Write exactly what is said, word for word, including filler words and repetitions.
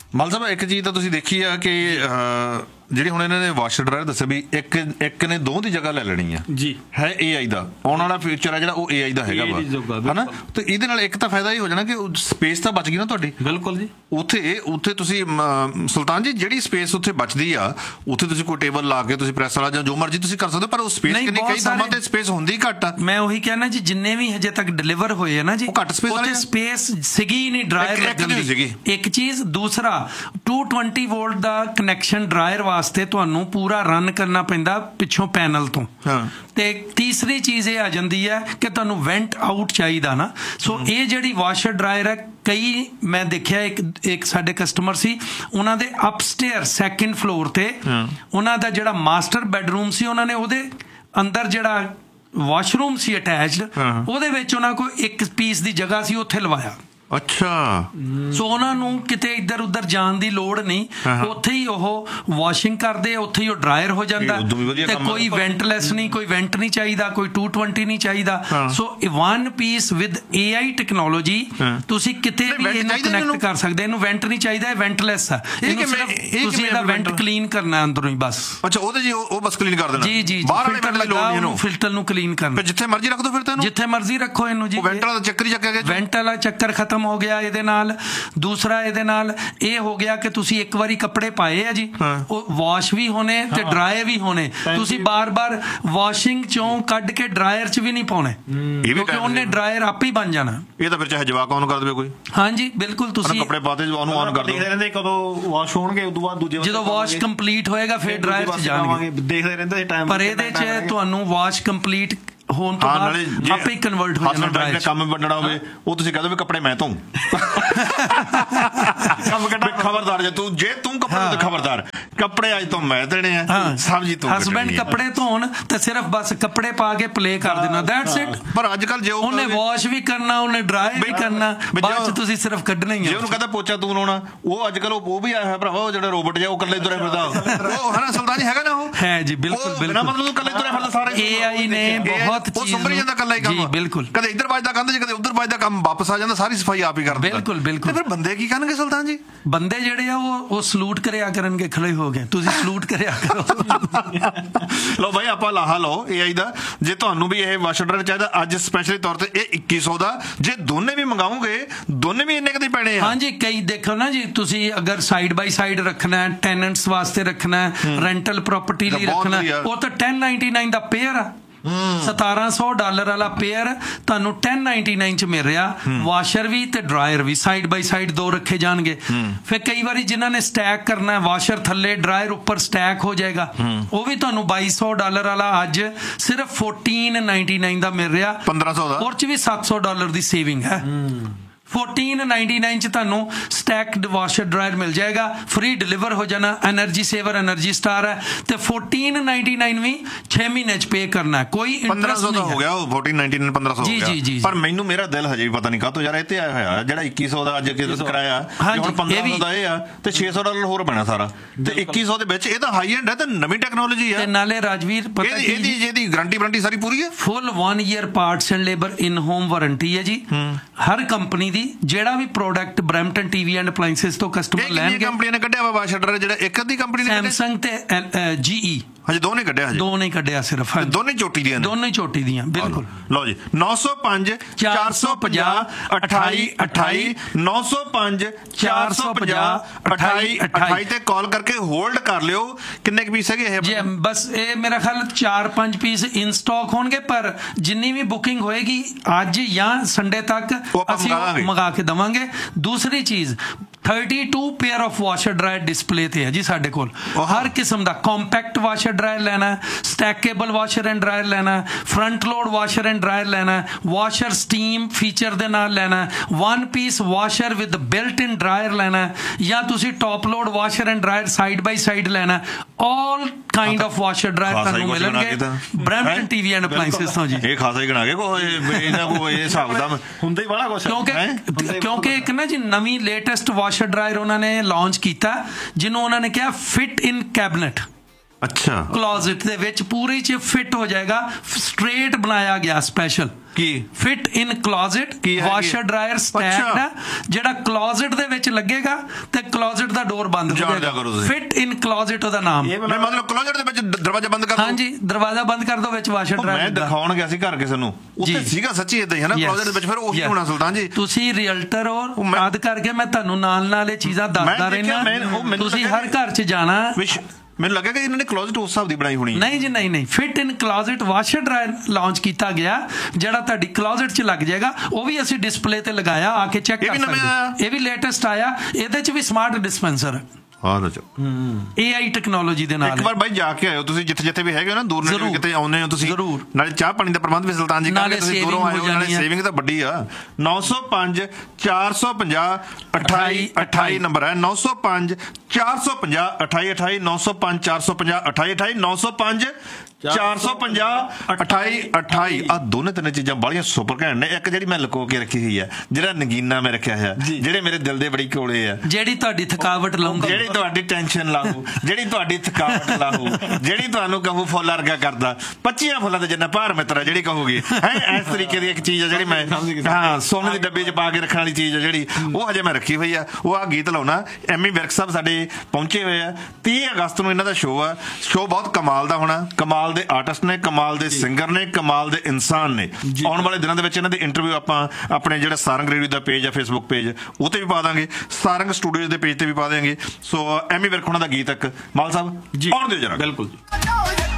ਮਲ ਸਾਹਿਬ ਇੱਕ ਚੀਜ਼ ਤਾਂ ਤੁਸੀਂ ਦੇਖੀ ਆ ਕਿ ਜਿਹੜੀ ਹੁਣ ਇਹਨਾਂ ਨੇ ਵਾਸ਼ਰ ਡਰਾਇਰ ਦੱਸਿਆ ਵੀ ਇੱਕ ਇੱਕ ਨੇ ਦੋ ਦੀ ਜਗ੍ਹਾ ਲੈ ਲੈਣੀ ਆ ਜੀ, ਹੈ ਏ ਆਈ ਦਾ ਆਉਣ ਵਾਲਾ ਫਿਊਚਰ ਆ ਜਿਹੜਾ ਉਹ ਏ ਆਈ ਦਾ ਹੈਗਾ ਵਾ, ਹਨਾ। ਤੇ ਇਹਦੇ ਨਾਲ ਇੱਕ ਤਾਂ ਫਾਇਦਾ ਇਹ ਹੋ ਜਾਣਾ ਕਿ ਸਪੇਸ ਤਾਂ ਬਚ ਗਈ ਨਾ ਤੁਹਾਡੀ। ਬਿਲਕੁਲ ਜੀ। ਉੱਥੇ ਉੱਥੇ ਤੁਸੀਂ ਸੁਲਤਾਨ ਜੀ ਜਿਹੜੀ ਸਪੇਸ ਉੱਥੇ ਬਚਦੀ ਆ ਉੱਥੇ ਤੁਸੀਂ ਕੋਈ ਟੇਬਲ ਲਾ ਕੇ ਤੁਸੀਂ ਪ੍ਰੈਸ ਵਾਲਾ ਜਾਂ ਜੋ ਮਰਜ਼ੀ ਤੁਸੀਂ ਕਰ ਸਕਦੇ ਹੋ, ਪਰ ਉਹ ਸਪੇਸ ਕਿੰਨੀ ਕਈ ਥਾਵਾਂ ਤੇ ਸਪੇਸ ਹੁੰਦੀ ਘੱਟ ਆ। ਮੈਂ ਉਹੀ ਕਹਿਣਾ ਜੀ ਜਿੰਨੇ ਵੀ ਹਜੇ ਤੱਕ ਡਿਲੀਵਰ ਹੋਏ ਆ ਨਾ ਜੀ ਘੱਟ ਸਪੇਸ ਉੱਥੇ ਸਪੇਸ ਸੀਗੀ ਨਹੀਂ ਡਰਾਇਰ ਲੱਗਣ ਦੀ। ਇੱਕ ਚੀਜ਼, ਦੂਸਰਾ to twenty wallet the connection dryer ਵਾਸਤੇ ਤੁਹਾਨੂੰ ਪੂਰਾ ਰਨ ਕਰਨਾ ਪੈਂਦਾ ਪਿੱਛੋਂ ਪੈਨਲ ਤੋਂ। ਤੇ ਤੀਸਰੀ ਚੀਜ਼ ਇਹ ਆ ਜਾਂਦੀ ਹੈ ਕਿ ਤੁਹਾਨੂੰ ਵੈਂਟ ਆਊਟ ਚਾਹੀਦਾ ਨਾ। ਸੋ ਇਹ ਜਿਹੜੀ ਵਾਸ਼ਰ ਡਰਾਇਰ ਹੈ, ਕਈ ਮੈਂ ਦੇਖਿਆ ਇੱਕ ਇੱਕ ਸਾਡੇ ਕਸਟਮਰ ਸੀ, ਉਹਨਾਂ ਦੇ ਅਪਸਟੇਅਰ ਸੈਕਿੰਡ ਫਲੋਰ ਤੇ ਉਹਨਾਂ ਦਾ ਜਿਹੜਾ ਮਾਸਟਰ ਬੈਡਰੂਮ ਸੀ, ਉਹਨਾਂ ਨੇ ਉਹਦੇ ਅੰਦਰ ਜਿਹੜਾ ਵਾਸ਼ਰੂਮ ਸੀ ਅਟੈਚਡ, ਉਹਦੇ ਵਿੱਚ ਉਹਨਾਂ ਕੋਲ ਇੱਕ ਪੀਸ ਦੀ ਜਗ੍ਹਾ ਸੀ, ਉੱਥੇ ਲਵਾਇਆ। ਅੱਛਾ। ਸੋ ਉਹਨਾਂ ਨੂੰ ਕਿਤੇ ਇੱਧਰ ਉੱਧਰ ਜਾਣ ਦੀ ਲੋੜ ਨਹੀਂ, ਉੱਥੇ ਹੀ ਉਹ ਵਾਸ਼ਿੰਗ ਕਰਦੇ, ਉੱਥੇ ਹੀ ਉਹ ਡਰਾਇਰ ਹੋ ਜਾਂਦਾ। ਤੇ ਕੋਈ ਵੈਂਟਲੈਸ ਨਹੀਂ, ਕੋਈ ਵੈਂਟ ਨਹੀਂ ਚਾਹੀਦਾ, ਕੋਈ ਟੂ ਟਵੰਟੀ ਨਹੀਂ ਚਾਹੀਦਾ। ਸੋ one piece with A I technology ਤੁਸੀਂ ਕਿਤੇ ਵੀ ਇਹਨੂੰ ਕਨੈਕਟ ਕਰ ਸਕਦੇ। ਇਹਨੂੰ ਵੈਂਟ ਨਹੀਂ ਚਾਹੀਦਾ, ਇਹ ਵੈਂਟਲੈਸ ਆ। ਤੁਸੀਂ ਇਹਦਾ ਵੈਂਟ ਕਲੀਨ ਕਰਨਾ ਅੰਦਰੋਂ ਹੀ ਬਸ। ਅੱਛਾ, ਉਹਦੇ ਜੀ ਉਹ ਬਸ ਕਲੀਨ ਕਰ ਦੇਣਾ। ਜੀ ਜੀ, ਫਿਲਟਰ ਨੂੰ ਕਲੀਨ ਕਰਨਾ, ਜਿੱਥੇ ਮਰਜ਼ੀ ਰੱਖ ਦੋ, ਫਿਰ ਜਿੱਥੇ ਮਰਜ਼ੀ ਰੱਖੋ ਇਹਨੂੰ ਜੀ। ਵੈਂਟ ਵਾਲਾ ਚੱਕਰ ਹੀ ਚੱਕਿਆ ਗਿਆ, ਵੈਂਟ ਵਾਲਾ ਚੱਕਰ ਖਤਮ ਹੋ ਗਿਆ ਇਹਦੇ ਨਾਲ। ਦੂਸਰਾ ਇਹਦੇ ਨਾਲ ਇਹ ਹੋ ਗਿਆ ਕਿ ਤੁਸੀਂ ਇੱਕ ਵਾਰੀ ਕੱਪੜੇ ਪਾਏ ਆ ਜੀ, ਉਹ ਵਾਸ਼ ਵੀ ਹੋਣੇ ਤੇ ਡਰਾਈ ਵੀ ਹੋਣੇ। ਤੁਸੀਂ ਬਾਰ-ਬਾਰ ਵਾਸ਼ਿੰਗ ਚੋਂ ਕੱਢ ਕੇ ਡਰਾਇਰ 'ਚ ਵੀ ਨਹੀਂ ਪਾਉਣੇ, ਕਿਉਂਕਿ ਉਹਨੇ ਡਰਾਇਰ ਆਪੇ ਹੀ ਬਣ ਜਾਣਾ। ਇਹ ਤਾਂ ਫਿਰ ਚਾਹੇ ਜਵਾਕ ਆਨ ਕਰ ਦੇਵੇ ਕੋਈ। ਹਾਂਜੀ ਬਿਲਕੁਲ, ਤੁਸੀਂ ਕੱਪੜੇ ਪਾਤੇ ਉਹਨੂੰ ਆਨ ਕਰ ਦੇਖਦੇ ਰਹਿੰਦੇ ਕਦੋਂ ਵਾਸ਼ ਹੋਣਗੇ, ਉਦੋਂ ਬਾਅਦ ਦੂਜੇ ਜਦੋਂ ਵਾਸ਼ ਕੰਪਲੀਟ ਹੋਏਗਾ ਫਿਰ ਡਰਾਇਰ 'ਚ ਜਾਣਗੇ। ਦੇਖਦੇ ਰਹਿੰਦੇ ਟਾਈਮ, ਪਰ ਇਹਦੇ 'ਚ ਤੁਹਾਨੂੰ ਵਾਸ਼ ਕੰਪਲੀਟ ਹੋਣ ਤੋਂ ਬਾਅਦ ਆਪੇ ਕਨਵਰਟ ਹੋ ਜਾਣਾ। ਡਰਾਈਵ ਦਾ ਕੰਮ ਵੰਡਣਾ ਹੋਵੇ, ਉਹ ਤੁਸੀਂ ਕਹਿ ਦੋ ਵੀ ਕੱਪੜੇ ਮੈਂ ਧੋਂ। ਖਬਰਦਾਰ ਜੇ ਤੂੰ ਜੇ ਤੂੰ ਕੱਪੜੇ ਖਬਰਦਾਰ ਕੱਪੜੇ ਅੱਜ ਤੋਂ ਮੈਂ ਦੇਣੇ ਆ, ਸਬਜ਼ੀ ਤੂੰ। ਹਸਬੈਂਡ ਕੱਪੜੇ ਧੋਣ ਤੇ ਸਿਰਫ ਬਸ ਕੱਪੜੇ ਪਾ ਕੇ ਪਲੇ ਕਰ ਦੇਣਾ, ਦੈਟਸ ਇਟ। ਪਰ ਅੱਜ ਕੱਲ ਜੇ ਉਹਨੇ ਵਾਸ਼ ਵੀ ਕਰਨਾ, ਉਹਨੇ ਡਰਾਈ ਵੀ ਕਰਨਾ, ਬਾਅਦ ਚ ਤੁਸੀਂ ਸਿਰਫ ਕੱਢਣਾ ਹੀ ਆ। ਜੇ ਉਹਨੂੰ ਕਹਿੰਦਾ ਪੋਚਾ ਤੂੰ ਲਾਉਣਾ, ਉਹ ਅੱਜ ਕੱਲ ਉਹ ਵੀ ਆਇਆ ਹੋਇਆ ਭਰਾਵਾ, ਉਹ ਜਿਹੜਾ ਰੋਬੋਟ ਜਿਹਾ ਉਹ ਇਕੱਲੇ ਤੁਰਿਆ ਫਿਰਦਾ। ਉਹ ਹਨਾ ਸੁਲਤਾਨ ਜੀ ਹੈਗਾ ਨਾ, ਉਹ ਹੈ ਜੀ ਬਿਲਕੁਲ ਬਿਲਕੁਲ, ਮਤਲਬ ਇਕੱਲੇ ਤੁਰਿਆ ਫਿਰਦਾ ਸਾਰੇ। ਏ ਆਈ ਨੇ ਬਹੁਤ ਉਹ ਸੰਭਰੀ ਜਾਂਦਾ ਇਕੱਲਾ ਹੀ ਕੰਮ, ਬਿਲਕੁਲ। ਕਦੇ ਇੱਧਰ ਵੱਜਦਾ ਕੰਧ 'ਚ, ਕਦੇ ਉੱਧਰ ਵੱਜਦਾ, ਕੰਮ ਵਾਪਸ ਆ ਜਾਂਦਾ, ਸਾਰੀ ਸਫਾਈ ਆਪ ਹੀ ਕਰਦਾ। ਬਿਲਕੁਲ ਬਿਲਕੁਲ। ਫਿਰ ਬੰਦੇ ਕੀ ਕਰਨਗੇ ਸੁਲਤਾਨ ਜੀ? ਬੰਦੇ ਜਿਹੜੇ ਆ ਉਹ ਉਹ ਸਲੂਟ ਕਰਿਆ ਕਰਨਗੇ, ਖੜੇ ਹੋ ਗਏ, ਤੁਸੀਂ ਸਲੂਟ ਕਰਿਆ ਕਰੋ। ਲਓ ਭਾਈ, ਆਪਾਂ ਲਾਹਾ ਲਓ ਏ ਆਈ ਦਾ। ਜੇ ਤੁਹਾਨੂੰ ਵੀ ਇਹ ਵਾਸ਼ਰ ਡਰਾਇਰ ਚਾਹੀਦਾ ਅੱਜ ਸਪੈਸ਼ਲੀ ਤੌਰ ਤੇ ਇਹ ਇੱਕੀ ਸੌ ਦਾ, ਜੇ ਦੋਨੇ ਵੀ ਮੰਗਾਓਗੇ ਦੋਨੇ ਵੀ ਇੰਨੇ ਕਦੇ ਪੈਣੇ ਆ। ਹਾਂਜੀ, ਕਈ ਦੇਖੋ ਨਾ ਜੀ, ਤੁਸੀਂ ਅਗਰ ਸਾਈਡ ਬਾਈ ਸਾਈਡ ਰੱਖਣਾ, ਟੈਨੈਂਟਸ ਵਾਸਤੇ ਰੱਖਣਾ, ਰੈਂਟਲ ਪ੍ਰਾਪਰਟੀ ਲਈ ਰੱਖਣਾ, ਉਹ ਤਾਂ ਟੈਨ ਨਾਈਨਟੀ ਨਾਈਨ ਦਾ ਪੇਅਰ ਆ। ਸਤਾਰਾਂ ਸੌ ਡਾਲਰ ਵਾਲਾ ਪੇਅਰ ਤੁਹਾਨੂੰ ਟੈਨ ਨਾਈਨਟੀ ਨਾਈਨ ਚ ਮਿਲ ਰਿਹਾ। ਵਾਸ਼ਰ ਵੀ ਤੇ dryer we side by side ਦੋ ਰੱਖੇ ਜਾਣਗੇ। ਫਿਰ ਕਈ ਵਾਰੀ ਜਿਨ੍ਹਾਂ ਨੇ ਸਟੈਕ ਕਰਨਾ, ਵਾਸ਼ਰ ਥੱਲੇ ਡਰਾਇਰ ਉੱਪਰ ਸਟੈਕ ਹੋ ਜਾਏਗਾ, ਉਹ ਵੀ ਤੁਹਾਨੂੰ ਬਾਈ ਸੌ ਡਾਲਰ ਵਾਲਾ ਅੱਜ ਸਿਰਫ ਫੋਰਟੀਨ ਨਾਈਨਟੀ ਨਾਈਨ ਦਾ ਮਿਲ ਰਿਹਾ। ਪੰਦਰਾਂ ਸੌ ਦਾ, ਉਹ ਚ ਵੀ ਸੱਤ ਸੌ ਡਾਲਰ ਦੀ ਸੇਵਿੰਗ ਹੈ। ਫੋਰਟੀਨ ਨਾਈਨਟੀ ਨਾਈਨ ਚ ਤੁਹਾਨੂੰ ਸਟੈਕਡ ਵਾਸ਼ਰ ਡਰਾਇਰ ਮਿਲ ਜਾਏਗਾ, ਫ੍ਰੀ ਡਿਲੀਵਰ ਹੋ ਜਾਣਾ। ਐਨਰਜੀ ਸੇਵਰ, ਐਨਰਜੀ ਸਟਾਰ ਹੈ। ਤੇ ਫੋਰਟੀਨ ਨਾਈਨਟੀ ਨਾਈਨ ਵੀ ਛੇ ਮਹੀਨੇ ਚ ਪੇ ਕਰਨਾ, ਕੋਈ ਇੰਟਰਸਟ ਨਹੀਂ ਹੋ ਗਿਆ। ਉਹ ਫੋਰਟੀਨ ਨਾਈਨਟੀ ਨਾਈਨ ਪੰਦਰਾਂ ਸੌ ਹੋ ਗਿਆ। ਪਰ ਮੈਨੂੰ ਮੇਰਾ ਦਿਲ ਹਜੇ ਵੀ ਪਤਾ ਨਹੀਂ ਕਾਹਤੋਂ ਯਾਰ ਇਹ ਤੇ ਆਇਆ ਹੋਇਆ ਜਿਹੜਾ ਇੱਕੀ ਸੌ ਦਾ ਅੱਜ ਕਰਾਇਆ, ਹੁਣ ਪੰਦਰਾਂ ਸੌ ਦਾ ਇਹ ਆ ਤੇ ਛੇ ਸੌ ਡਾਲਰ ਹੋਰ ਪੈਣਾ ਸਾਰਾ, ਤੇ ਇੱਕੀ ਸੌ ਦੇ ਵਿੱਚ ਇਹ ਤਾਂ ਹਾਈ ਐਂਡ ਹੈ ਤੇ ਨਵੀਂ ਟੈਕਨੋਲੋਜੀ ਹੈ। ਨਾਲੇ ਰਾਜਵੀਰ ਪਤਾ ਇਹਦੀ ਇਹਦੀ ਗਾਰੰਟੀ ਵਾਰੰਟੀ ਸਾਰੀ ਪੂਰੀ ਹੈ, ਫੁੱਲ one year parts and labour in home warranty ਹੈ ਜੀ ਹਰ ਕੰਪਨੀ ਦੀ। ਜਿਹੜਾ ਵੀ ਪ੍ਰੋਡਕਟ ਬਰੈਂਪਟਨ ਟੀਵੀ ਐਂਡ ਅਪਲਾਈਐਂਸਿਸ ਤੋਂ ਕਸਟਮਰ ਲੈਣਗੇ, ਕੰਪਨੀ ਨੇ ਕੱਢਿਆ ਵਾ ਵਾਸ਼ਰ ਡਰਾਇਰ ਜਿਹੜਾ ਇੱਕ ਅੱਧੀ ਕੰਪਨੀ ਨੇ, ਸੈਮਸੰਗ ਤੇ ਜੀਈ, ਹਜੇ ਦੋ ਨੇ ਕੱਢਿਆ, ਹਜੇ ਦੋ ਨੇ ਕੱਢਿਆ ਸਿਰਫ, ਦੋਨੇ ਚੋਟੀ ਦੀਆਂ, ਦੋਨੇ ਚੋਟੀ ਦੀਆਂ। ਬਿਲਕੁਲ। ਲਓ ਜੀ, ਨੌ ਸੌ ਪੰਜ ਚਾਰ ਸੌ ਪੰਜਾਹ ਅਠਾਈ ਅਠਾਈ ਨੌ ਸੌ ਪੰਜ ਚਾਰ ਸੌ ਪੰਜਾਹ ਅਠਾਈ ਅਠਾਈ ਤੇ ਕਾਲ ਕਰਕੇ ਹੋਲਡ ਕਰ ਲਿਓ। ਕਿੰਨੇ ਕੁ ਪੀਸ ਹੈਗੇ ਇਹ ਜੀ? ਬਸ ਇਹ ਮੇਰਾ ਖਿਆਲ ਚਾਰ ਪੰਜ ਪੀਸ ਇਨ ਸਟਾਕ ਹੋਣਗੇ, ਪਰ ਜਿੰਨੀ ਵੀ ਬੁਕਿੰਗ ਹੋਏਗੀ ਅੱਜ ਜਾਂ ਸੰਡੇ ਤੱਕ ਅਸੀਂ ਮੰਗਾ ਕੇ ਦੇਵਾਂਗੇ। ਦੂਸਰੀ ਚੀਜ਼, thirty to pair of washer dryer display ਤੇ ਹੈ ਜੀ ਸਾਡੇ ਕੋਲ, ਹਰ ਕਿਸਮ ਦਾ। ਕੰਪੈਕਟ ਵਾਸ਼ਰ ਡਰਾਇਰ ਲੈਣਾ, ਸਟੈਕੇਬਲ ਵਾਸ਼ਰ ਐਂਡ ਡਰਾਇਰ ਲੈਣਾ, front load washer and dryer ਲੈਣਾ, ਵਾਸ਼ਰ ਸਟੀਮ ਫੀਚਰ ਦੇ ਨਾਲ ਲੈਣਾ, one piece washer with built in dryer ਲੈਣਾ, ਜਾਂ ਤੁਸੀਂ top load washer and dryer side by side ਲੈਣਾ, ਆਲ ਕਾਈਂਡ ਆਫ ਵਾਸ਼ਰ ਡਰਾਇਰ ਤੁਹਾਨੂੰ ਮਿਲਣਗੇ ਬਰੈਂਪਟਨ ਟੀਵੀ ਐਂਡ ਅਪਲਾਈਐਂਸਿਸ ਤੋਂ ਜੀ। ਇਹ ਖਾਸਾ ਹੀ ਬਣਾ ਕੇ ਕੋਈ ਇਹਨਾਂ ਕੋਈ ਇਹ ਹਿਸਾਬ ਦਾ ਹੁੰਦਾ ਹੀ ਬੜਾ ਕੁਛ, ਕਿਉਂਕਿ ਕਿਉਂਕਿ ਇੱਕ ਨਾ ਜੀ ਨਵੀਂ ਲੇਟੈਸਟ ਵਾਸ਼ਰ ਡਰਾਇਰ ਉਹਨਾਂ ਨੇ ਲਾਂਚ ਕੀਤਾ ਜਿਹਨੂੰ ਉਹਨਾਂ ਨੇ ਕਿਹਾ ਫਿਟ ਇਨ ਕੈਬਨਟ। ਅੱਛਾ, ਕਲੋਜ਼ਟ ਦੇ ਵਿੱਚ ਪੂਰੀ ਚ ਫਿੱਟ ਹੋ ਜਾਏਗਾ, ਸਟ੍ਰੇਟ ਬਣਾਇਆ ਗਿਆ ਸਪੈਸ਼ਲ। ਕੀ ਫਿਟ ਇਨ ਕਲੋਜ਼ਟ ਵਾਸ਼ਰ ਡਰਾਇਰ ਸਟੈਂਡ ਹੈ ਜਿਹੜਾ ਕਲੋਜ਼ਟ ਦੇ ਵਿੱਚ ਲੱਗੇਗਾ ਤੇ ਕਲੋਜ਼ਟ ਦਾ ਡੋਰ ਬੰਦ ਹੋ ਜਾਏਗਾ ਫਿਟ ਇਨ ਕਲੋਜ਼ਟ ਉਹਦਾ ਨਾਮ ਮਤਲਬ ਕਲੋਜ਼ਟ ਦੇ ਵਿੱਚ ਦਰਵਾਜ਼ਾ ਬੰਦ ਕਰ ਦੋ ਹਾਂਜੀ ਦਰਵਾਜ਼ਾ ਬੰਦ ਕਰ ਦੋ ਵਿੱਚ ਵਾਸ਼ਰ ਡਰਾਇਰ ਮੈਂ ਦਿਖਾਉਣ ਗਿਆ ਸੀ ਘਰ ਕਿਸੇ ਨੂੰ ਉੱਥੇ ਸੀਗਾ ਸੱਚੀ ਇਦਾਂ ਹੀ ਹੈ ਨਾ ਕਲੋਜ਼ਟ ਦੇ ਵਿੱਚ ਫਿਰ ਉਹੀ ਹੋਣਾ ਸੁਲਤਾਨ ਜੀ ਤੁਸੀਂ ਰੀਅਲਟਰ ਹੋ ਯਾਦ ਕਰਕੇ ਮੈਂ ਤੁਹਾਨੂੰ ਨਾਲ ਨਾਲ ਇਹ ਚੀਜ਼ਾਂ ਦੱਸਦਾ ਰਹਿਣਾ ਤੁਸੀਂ ਹਰ ਘਰ 'ਚ ਜਾਣਾ ਮੈਨੂੰ ਲੱਗਾ ਕਿ ਇਹਨਾਂ ਨੇ ਕਲੋਜ਼ਟ ਉਸ ਹਿਸਾਬ ਦੀ ਬਣਾਈ ਹੋਣੀ ਨਹੀਂ ਜੀ ਨਹੀਂ ਨਹੀਂ ਫਿਟ ਇਨ ਕਲੋਜ਼ਟ ਵਾਸ਼ਰ ਡਰਾਇਰ ਲਾਂਚ ਕੀਤਾ ਗਿਆ ਜਿਹੜਾ ਤੁਹਾਡੀ ਕਲੋਜ਼ਟ 'ਚ ਲੱਗ ਜਾਏਗਾ ਉਹ ਵੀ ਅਸੀਂ ਡਿਸਪਲੇ ਤੇ ਲਗਾਇਆ ਆ ਕੇ ਚੈੱਕ ਕਰ ਸਕਦੇ ਇਹ ਵੀ ਲੇਟੈਸਟ ਆਇਆ ਇਹਦੇ 'ਚ ਵੀ ਸਮਾਰਟ ਡਿਸਪੈਂਸਰ ਹਾਂ ਅੱਛਾ ਏ ਆਈ ਟੈਕਨੋਲੋਜੀ ਦੇ ਨਾਲ ਇੱਕ ਵਾਰ ਬਾਈ ਜਾ ਕੇ ਆਇਓ ਤੁਸੀਂ ਜਿੱਥੇ ਜਿੱਥੇ ਵੀ ਹੈਗੇ ਹੋ ਨਾ ਦੂਰ ਨੇੜੇ ਕਿਤੇ ਆਉਂਦੇ ਹੋ ਤੁਸੀਂ ਨਾਲੇ ਚਾਹ ਪਾਣੀ ਦਾ ਪ੍ਰਬੰਧ ਵੀ ਸੁਲਤਾਨ ਜੀ ਕਰਕੇ ਤੁਸੀਂ ਦੂਰੋਂ ਆਇਓ ਨਾਲੇ ਸੇਵਿੰਗ ਤਾਂ ਵੱਡੀ ਆ ਨੌ ਸੌ ਪੰਜ ਚਾਰ ਸੌ ਪੰਜਾਹ ਅਠਾਈ ਅਠਾਈ ਨੰਬਰ ਹੈ ਨੌ ਸੌ ਪੰਜ ਚਾਰ ਸੌ ਪੰਜਾਹ ਅਠਾਈ ਅਠਾਈ ਨੌ ਸੌ ਪੰਜ ਚਾਰ ਸੌ ਪੰਜਾਹ ਅਠਾਈ ਅਠਾਈ ਨੌ ਸੌ ਪੰਜ ਚਾਰ ਸੌ ਪੰਜਾਹ ਅਠਾਈ ਅਠਾਈ ਆ ਦੋਨੇ ਤਿੰਨ ਚੀਜ਼ਾਂ ਬਾਹਲੀਆਂ ਸੁਪਰ ਘੈਂਟ ਨੇ ਇੱਕ ਜਿਹੜੀ ਮੈਂ ਲੁਕੋ ਕੇ ਰੱਖੀ ਹੋਈ ਹੈ ਜਿਹੜਾ ਨਗੀਨਾ ਮੈਂ ਰੱਖਿਆ ਹੋਇਆ ਜਿਹੜੇ ਮੇਰੇ ਦਿਲ ਦੇ ਬੜੀ ਕੋਲੇ ਆ ਜਿਹੜੀ ਤੁਹਾਡੀ ਥਕਾਵਟ ਲਾਉਂਦੀ ਜਿਹੜੀ ਤੁਹਾਡੀ ਟੈਨਸ਼ਨ ਲਾਹੂ ਜਿਹੜੀ ਤੁਹਾਡੀ ਥਕਾਵਟ ਲਾਹੂ ਜਿਹੜੀ ਤੁਹਾਨੂੰ ਕਹੂ ਫੁੱਲ ਵਰਗਾ ਕਰਦਾ ਪੱਚੀਆਂ ਫੁੱਲਾਂ ਤੇ ਜਿੰਨਾ ਭਾਰ ਮਿੱਤਰਾ ਜਿਹੜੀ ਕਹੋਗੇ ਹੈ ਇਸ ਤਰੀਕੇ ਦੀ ਇੱਕ ਚੀਜ਼ ਆ ਜਿਹੜੀ ਮੈਂ ਹਾਂ ਸੋਨੇ ਦੇ ਡੱਬੇ 'ਚ ਪਾ ਕੇ ਰੱਖਣ ਵਾਲੀ ਚੀਜ਼ ਆ ਜਿਹੜੀ ਉਹ ਹਜੇ ਮੈਂ ਰੱਖੀ ਹੋਈ ਆ ਉਹ ਆ ਗੀਤ ਲਾਉਣਾ ਐਮੀ ਵਿਰਕ ਸਾਹਿਬ ਸਾਡੇ ਪਹੁੰਚੇ ਹੋਏ ਆ ਤੀਹ ਅਗਸਤ ਨੂੰ ਇਹਨਾਂ ਦਾ ਸ਼ੋਅ ਆ ਸ਼ੋਅ ਬਹੁਤ ਕਮਾਲ ਦਾ ਹੋਣਾ ਕਮਾਲ ਦੇ ਆਰਟਿਸਟ ਨੇ ਕਮਾਲ ਦੇ ਸਿੰਗਰ ਨੇ ਕਮਾਲ ਦੇ ਇਨਸਾਨ ਨੇ ਆਉਣ ਵਾਲੇ ਦਿਨਾਂ ਦੇ ਵਿੱਚ ਇਹਨਾਂ ਦੇ ਇੰਟਰਵਿਊ ਆਪਾਂ ਆਪਣੇ ਜਿਹੜਾ ਸਾਰੰਗ ਰੇਡੀਓ ਦਾ ਪੇਜ ਆ ਫੇਸਬੁੱਕ ਪੇਜ ਉਹ ਤੇ ਵੀ ਪਾ ਦਾਂਗੇ ਸਾਰੰਗ ਸਟੂਡੀਓ ਦੇ ਪੇਜ ਤੇ ਵੀ ਪਾ ਦੇਵਾਂਗੇ ਸੋ ਐਮੀ ਵਿਰਕ ਉਹਨਾਂ ਦਾ ਗੀਤ ਇੱਕ ਮਾਲ ਸਾਹਿਬ ਆਉਣ ਦਿਓ ਜਰਾ ਬਿਲਕੁਲ